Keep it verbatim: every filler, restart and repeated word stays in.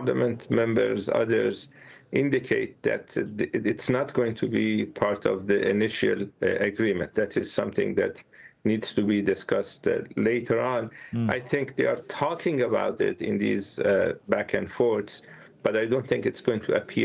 parliament members, others, indicate that it's not going to be part of the initial uh, agreement. That is something that needs to be discussed uh, later on. Mm. I think they are talking about it in these uh, back and forths, but I don't think it's going to appear